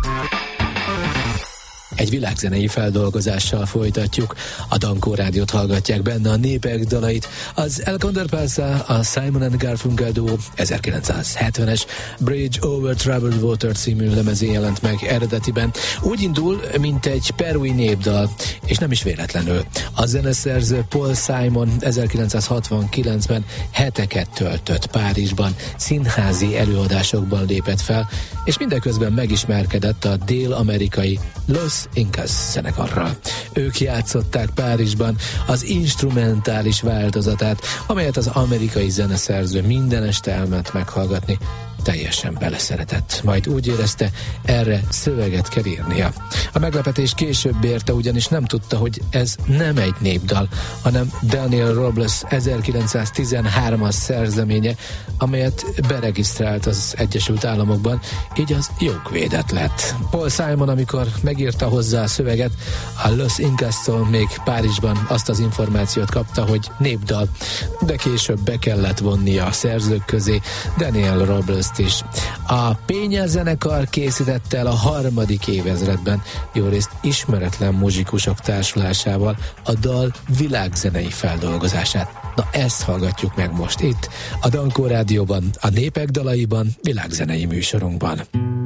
Egy világzenei feldolgozással folytatjuk. A Dankó Rádiót hallgatják, benne a népek dalait. Az El Condorpasa, a Simon and Garfunkel duo 1970-es Bridge Over Troubled Water című lemezén jelent meg eredetiben. Úgy indul, mint egy perui népdal, és nem is véletlenül. A zeneszerző Paul Simon 1969-ben heteket töltött Párizsban, színházi előadásokban lépett fel, és mindeközben megismerkedett a dél-amerikai Los Incas zenekarral. Ők játszották Párizsban az instrumentális változatát, amelyet az amerikai zeneszerző minden este elment meghallgatni. Teljesen beleszeretett, majd úgy érezte, erre szöveget kell írnia. A meglepetés később érte, ugyanis nem tudta, hogy ez nem egy népdal, hanem Daniel Robles 1913-as szerzeménye, amelyet beregisztrált az Egyesült Államokban, így az jogvédett lett. Paul Simon, amikor megírta hozzá a szöveget, a Los Incastól még Párizsban azt az információt kapta, hogy népdal, de később be kellett vonnia a szerzők közé Daniel Robles is. A Pénya zenekar készítette el a harmadik évezredben, jórészt ismeretlen muzsikusok társulásával a dal világzenei feldolgozását. Na, ezt hallgatjuk meg most itt, a Dankó Rádióban, a Népek dalaiban, világzenei műsorunkban.